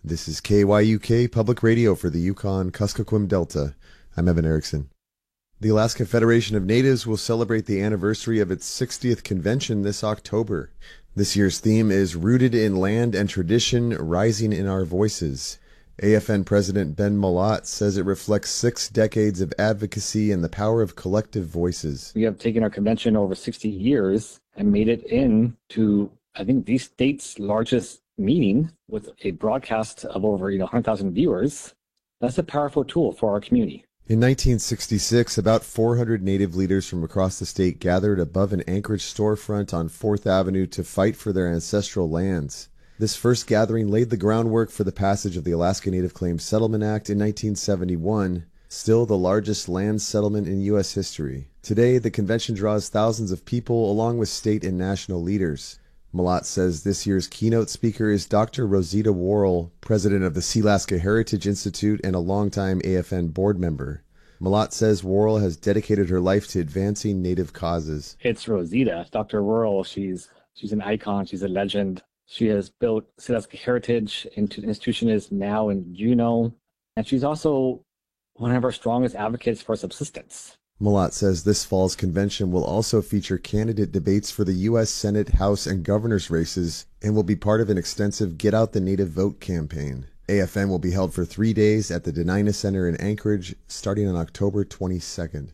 This is KYUK Public Radio for the Yukon-Kuskokwim Delta. I'm Evan Erickson. The Alaska Federation of Natives will celebrate the anniversary of its 60th convention this October. This year's theme is Rooted in Land and Tradition, Rising in Our Voices. AFN President Ben Malott says it reflects 6 decades of advocacy and the power of collective voices. We have taken our convention over 60 years and made it into, I think, the state's largest meeting with a broadcast of over 100,000 viewers. That's a powerful tool for our community. In 1966, about 400 Native leaders from across the state gathered above an Anchorage storefront on 4th Avenue to fight for their ancestral lands. This first gathering laid the groundwork for the passage of the Alaska Native Claims Settlement Act in 1971, still the largest land settlement in U.S. history. Today, the convention draws thousands of people along with state and national leaders. Malott says this year's keynote speaker is Dr. Rosita Worrell, president of the Sealaska Heritage Institute and a longtime AFN board member. Malott says Worrell has dedicated her life to advancing Native causes. It's Rosita. Dr. Worrell, she's an icon. She's a legend. She has built Sealaska Heritage into the institution is now in Juneau. And she's also one of our strongest advocates for subsistence. Malott says this fall's convention will also feature candidate debates for the U.S. Senate, House, and governor's races and will be part of an extensive Get Out the Native Vote campaign. AFN will be held for 3 days at the Denina Center in Anchorage starting on October 22nd.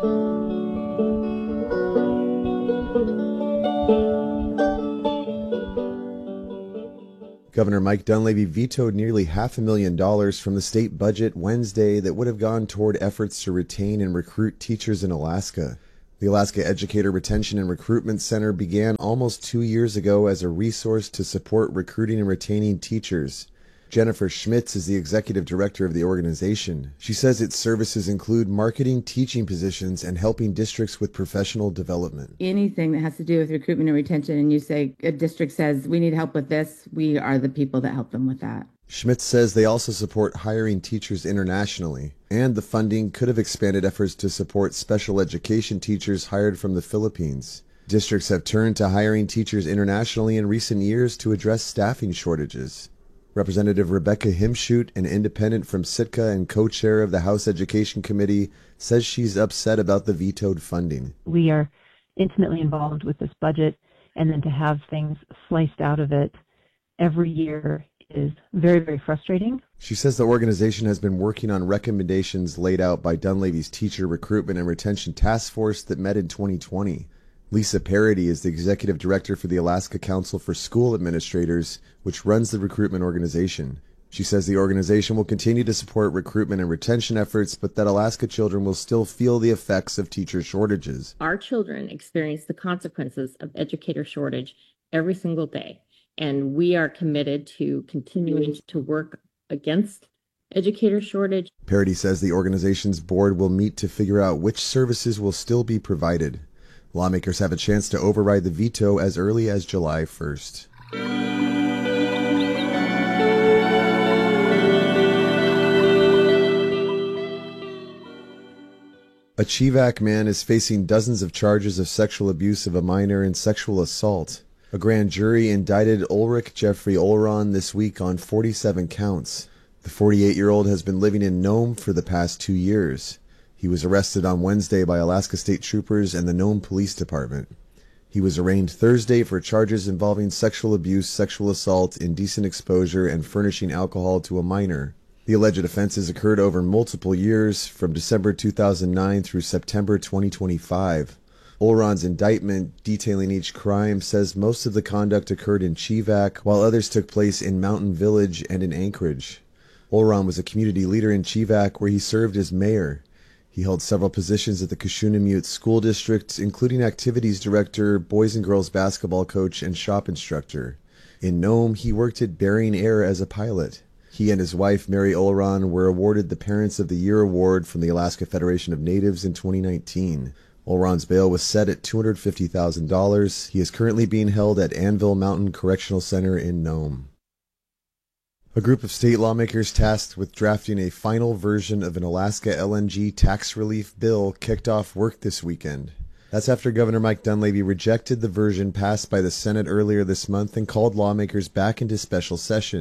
Governor Mike Dunleavy vetoed nearly $500,000 from the state budget Wednesday that would have gone toward efforts to retain and recruit teachers in Alaska. The Alaska Educator Retention and Recruitment Center began almost 2 years ago as a resource to support recruiting and retaining teachers. Jennifer Schmitz is the executive director of the organization. She says its services include marketing teaching positions and helping districts with professional development. Anything that has to do with recruitment and retention, and you say a district says, we need help with this, we are the people that help them with that. Schmitz says they also support hiring teachers internationally, and the funding could have expanded efforts to support special education teachers hired from the Philippines. Districts have turned to hiring teachers internationally in recent years to address staffing shortages. Representative Rebecca Himshoot, an independent from Sitka and co-chair of the House Education Committee, says she's upset about the vetoed funding. We are intimately involved with this budget, and then to have things sliced out of it every year is very, very frustrating. She says the organization has been working on recommendations laid out by Dunleavy's Teacher Recruitment and Retention Task Force that met in 2020. Lisa Parody is the executive director for the Alaska Council for School Administrators, which runs the recruitment organization. She says the organization will continue to support recruitment and retention efforts, but that Alaska children will still feel the effects of teacher shortages. Our children experience the consequences of educator shortage every single day, and we are committed to continuing to work against educator shortage. Parody says the organization's board will meet to figure out which services will still be provided. Lawmakers have a chance to override the veto as early as July 1st. A Chivak man is facing dozens of charges of sexual abuse of a minor and sexual assault. A grand jury indicted Ulrich Jeffrey Olron this week on 47 counts. The 48-year-old has been living in Nome for the past 2 years. He was arrested on Wednesday by Alaska State Troopers and the Nome Police Department. He was arraigned Thursday for charges involving sexual abuse, sexual assault, indecent exposure, and furnishing alcohol to a minor. The alleged offenses occurred over multiple years, from December 2009 through September 2025. Olron's indictment, detailing each crime, says most of the conduct occurred in Chivak, while others took place in Mountain Village and in Anchorage. Olron was a community leader in Chivak, where he served as mayor. He held several positions at the Kashunamute School District, including activities director, boys and girls basketball coach, and shop instructor. In Nome, he worked at Bering Air as a pilot. He and his wife, Mary Olron, were awarded the Parents of the Year Award from the Alaska Federation of Natives in 2019. Olron's bail was set at $250,000. He is currently being held at Anvil Mountain Correctional Center in Nome. A group of state lawmakers tasked with drafting a final version of an Alaska LNG tax relief bill kicked off work this weekend. That's after Governor Mike Dunleavy rejected the version passed by the Senate earlier this month and called lawmakers back into special session.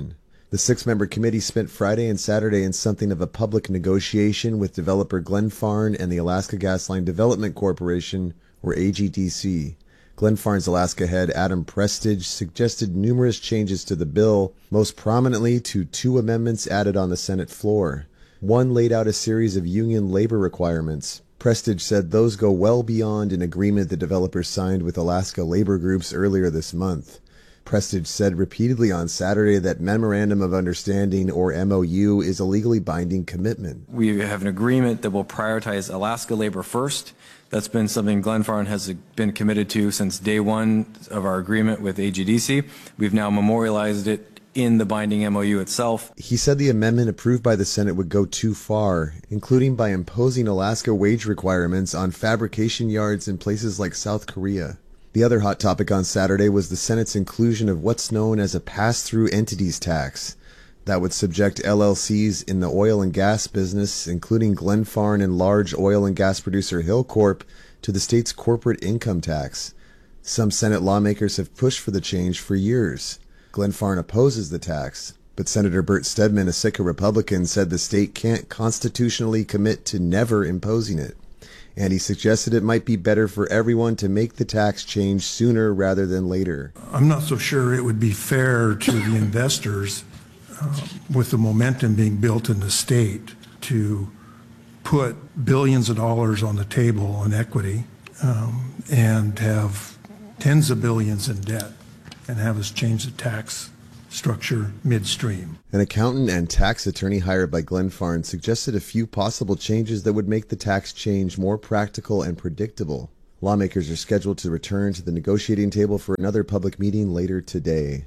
The 6-member committee spent Friday and Saturday in something of a public negotiation with developer Glenfarne and the Alaska Gasline Development Corporation, or AGDC. Glenfarne's Alaska head Adam Prestage suggested numerous changes to the bill, most prominently to 2 amendments added on the Senate floor. One laid out a series of union labor requirements. Prestage said those go well beyond an agreement the developers signed with Alaska labor groups earlier this month. Prestage said repeatedly on Saturday that Memorandum of Understanding, or MOU, is a legally binding commitment. We have an agreement that will prioritize Alaska labor first. That's been something Glenfarne has been committed to since day one of our agreement with AGDC. We've now memorialized it in the binding MOU itself. He said the amendment approved by the Senate would go too far, including by imposing Alaska wage requirements on fabrication yards in places like South Korea. The other hot topic on Saturday was the Senate's inclusion of what's known as a pass-through entities tax that would subject LLCs in the oil and gas business, including Glenfarne and large oil and gas producer Hilcorp, to the state's corporate income tax. Some Senate lawmakers have pushed for the change for years. Glenfarne opposes the tax, but Senator Bert Stedman, a Sitka Republican, said the state can't constitutionally commit to never imposing it. And he suggested it might be better for everyone to make the tax change sooner rather than later. I'm not so sure it would be fair to the investors, with the momentum being built in the state, to put billions of dollars on the table on equity and have tens of billions in debt and have us change the tax structure midstream. An accountant and tax attorney hired by Glenfarne suggested a few possible changes that would make the tax change more practical and predictable. Lawmakers are scheduled to return to the negotiating table for another public meeting later today.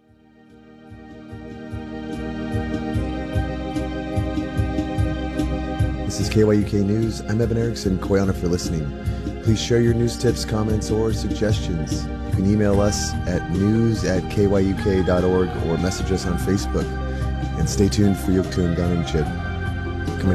This is KYUK News. I'm Evan Erickson. Koyana for listening. Please share your news tips, comments, or suggestions. You can email us at news@kyuk.org or message us on Facebook. And stay tuned for Yuktuun Ganum Chit.